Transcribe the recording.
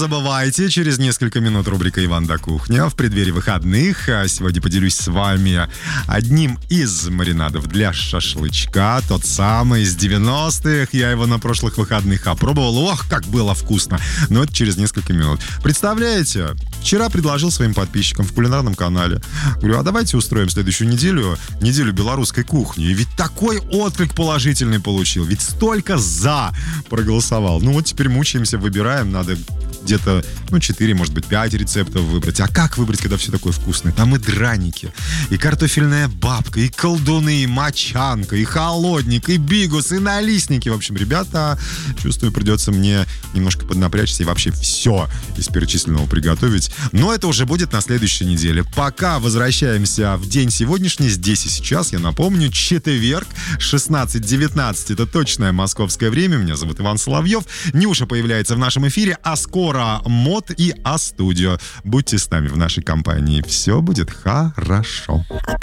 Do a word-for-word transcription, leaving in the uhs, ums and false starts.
забывайте, через несколько минут рубрика «Иван да кухня» в преддверии выходных. Сегодня поделюсь с вами одним из маринадов для шашлычка. Тот самый из девяностых. Я его на прошлых выходных опробовал. Ох, как было вкусно. Но это через несколько минут. Представляете? Вчера предложил своим подписчикам в кулинарном канале. Говорю, а давайте устроим следующую неделю, неделю белорусской кухни. И ведь такой отклик положительный получил. Ведь столько «за» проголосовал. Ну вот теперь мучаемся, выбираем. Надо где-то, ну, четыре, может быть, пять рецептов выбрать. А как выбрать, когда все такое вкусное? Там и драники, и картофельная бабка, и колдуны, и мочанка, и холодник, и бигус, и налистники. В общем, ребята, чувствую, придется мне немножко поднапрячься и вообще все из перечисленного приготовить. Но это уже будет на следующей неделе. Пока возвращаемся в день сегодняшний, здесь и сейчас. Я напомню, четверг, шестнадцать девятнадцать. Это точное московское время. Меня зовут Иван Соловьев. Нюша появляется в нашем эфире, а скоро Мод и А-студио. Будьте с нами в нашей компании. Все будет хорошо.